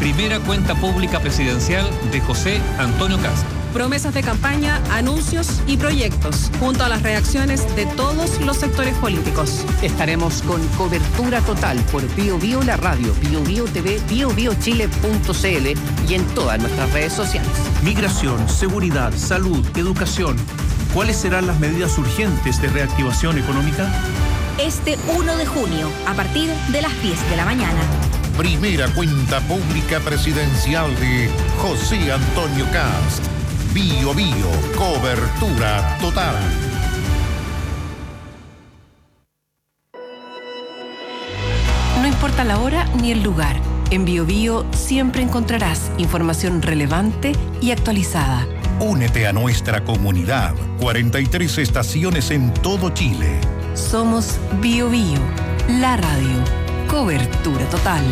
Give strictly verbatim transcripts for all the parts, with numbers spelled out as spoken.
primera cuenta pública presidencial de José Antonio Kast. Promesas de campaña, anuncios y proyectos, junto a las reacciones de todos los sectores políticos. Estaremos con cobertura total por Bio Bio la radio, Bio Bio T V, bio bio chile punto c l y en todas nuestras redes sociales. Migración, seguridad, salud, educación. ¿Cuáles serán las medidas urgentes de reactivación económica? Este uno de junio, a partir de las diez de la mañana. Primera cuenta pública presidencial de José Antonio Kast. Bio Bio, cobertura total. No importa la hora ni el lugar, en Bio Bio siempre encontrarás información relevante y actualizada. Únete a nuestra comunidad. cuarenta y tres estaciones en todo Chile. Somos Bio Bio, la radio. Cobertura total.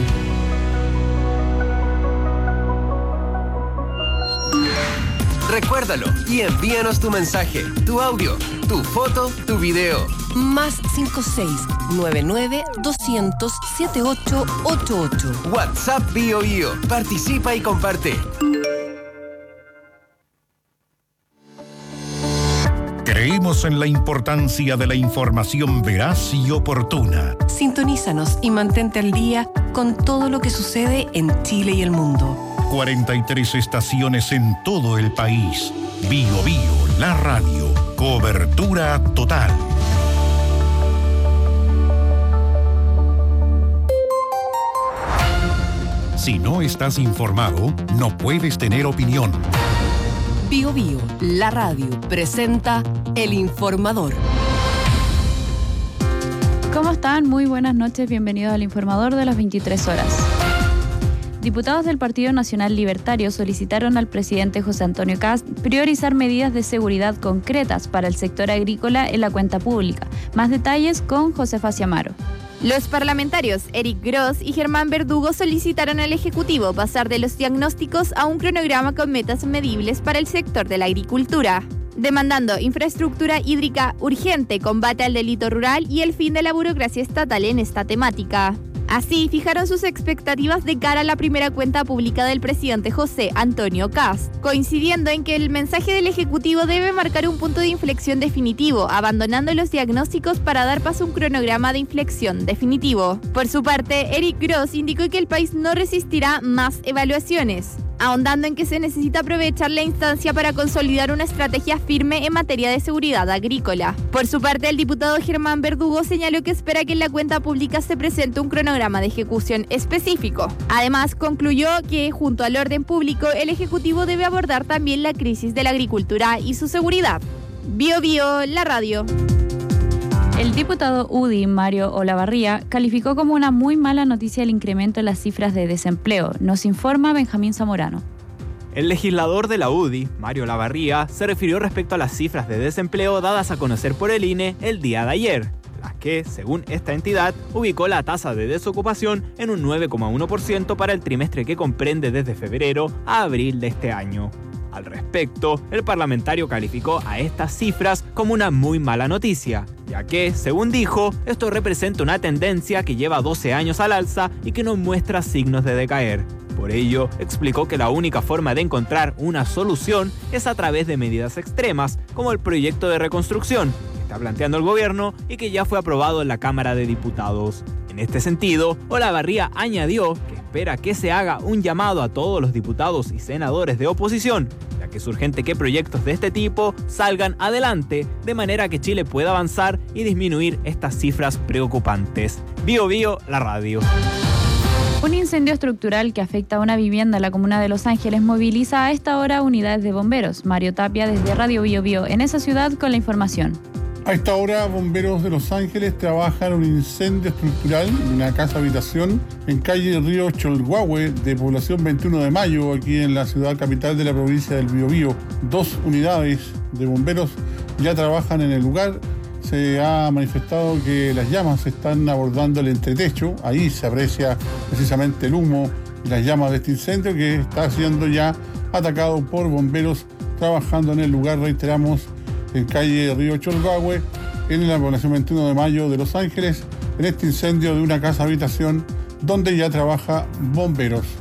Recuérdalo y envíanos tu mensaje, tu audio, tu foto, tu video. Más cinco seis nueve nueve dos cero cero siete ocho ocho ocho. WhatsApp Bio Bio. Participa y comparte. Creemos en la importancia de la información veraz y oportuna. Sintonízanos y mantente al día con todo lo que sucede en Chile y el mundo. cuarenta y tres estaciones en todo el país. Bio Bio, la radio. Cobertura total. Si no estás informado, no puedes tener opinión. Bio Bio, la radio, presenta El Informador. ¿Cómo están? Muy buenas noches, bienvenidos al Informador de las veintitrés horas. Diputados del Partido Nacional Libertario solicitaron al presidente José Antonio Kast priorizar medidas de seguridad concretas para el sector agrícola en la cuenta pública. Más detalles con Josefa Ciamaro. Los parlamentarios Eric Gross y Germán Verdugo solicitaron al Ejecutivo pasar de los diagnósticos a un cronograma con metas medibles para el sector de la agricultura, demandando infraestructura hídrica urgente, combate al delito rural y el fin de la burocracia estatal en esta temática. Así, fijaron sus expectativas de cara a la primera cuenta pública del presidente José Antonio Kast, coincidiendo en que el mensaje del Ejecutivo debe marcar un punto de inflexión definitivo, abandonando los diagnósticos para dar paso a un cronograma de inflexión definitivo. Por su parte, Eric Gross indicó que el país no resistirá más evaluaciones, ahondando en que se necesita aprovechar la instancia para consolidar una estrategia firme en materia de seguridad agrícola. Por su parte, el diputado Germán Verdugo señaló que espera que en la cuenta pública se presente un cronograma de ejecución específico. Además, concluyó que, junto al orden público, el Ejecutivo debe abordar también la crisis de la agricultura y su seguridad. Bio Bio, la radio. El diputado U D I, Mario Olavarría, calificó como una muy mala noticia el incremento en las cifras de desempleo. Nos informa Benjamín Zamorano. El legislador de la U D I, Mario Olavarría, se refirió respecto a las cifras de desempleo dadas a conocer por el I N E el día de ayer, las que, según esta entidad, ubicó la tasa de desocupación en un nueve coma uno por ciento para el trimestre que comprende desde febrero a abril de este año. Al respecto, el parlamentario calificó a estas cifras como una muy mala noticia, ya que, según dijo, esto representa una tendencia que lleva doce años al alza y que no muestra signos de decaer. Por ello, explicó que la única forma de encontrar una solución es a través de medidas extremas, como el proyecto de reconstrucción que está planteando el gobierno y que ya fue aprobado en la Cámara de Diputados. En este sentido, Olavarría añadió que espera que se haga un llamado a todos los diputados y senadores de oposición, ya que es urgente que proyectos de este tipo salgan adelante, de manera que Chile pueda avanzar y disminuir estas cifras preocupantes. Bio Bio, la radio. Un incendio estructural que afecta a una vivienda en la comuna de Los Ángeles moviliza a esta hora unidades de bomberos. Mario Tapia desde Radio Bio Bio en esa ciudad con la información. A esta hora, bomberos de Los Ángeles trabajan un incendio estructural en una casa habitación en calle Río Cholguahue de población veintiuno de mayo, aquí en la ciudad capital de la provincia del Biobío. Dos unidades de bomberos ya trabajan en el lugar. Se ha manifestado que las llamas están abordando el entretecho. Ahí se aprecia precisamente el humo y las llamas de este incendio que está siendo ya atacado por bomberos trabajando en el lugar, reiteramos, en calle Río Cholguahue, en la población veintiuno de mayo de Los Ángeles, en este incendio de una casa habitación donde ya trabaja bomberos.